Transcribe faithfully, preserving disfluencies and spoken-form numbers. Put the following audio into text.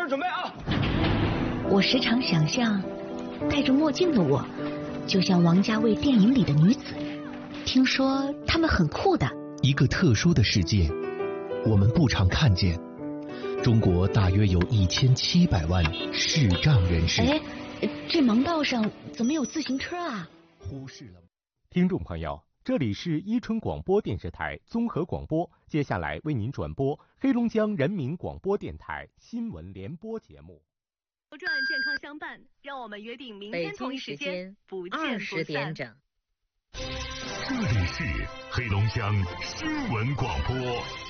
准备啊！ 我时常想象，戴着墨镜的我，就像王家卫电影里的女子。听说她们很酷的。 一个特殊的世界，我们不常看见。中国大约有一千七百万视障人士。 哎，这盲道上怎么有自行车啊？ 忽视了。 听众朋友，这里是伊春广播电视台综合广播，接下来为您转播黑龙江人民广播电台新闻联播节目。 周转健康相伴，让我们约定明天同一时间不见不散。 二十点整。 这里是黑龙江新闻广播。